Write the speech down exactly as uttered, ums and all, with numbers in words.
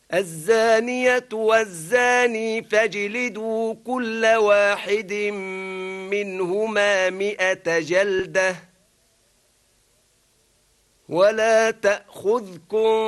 الزانية والزاني فاجلدوا كل واحد منهما مئة جلدة ولا تأخذكم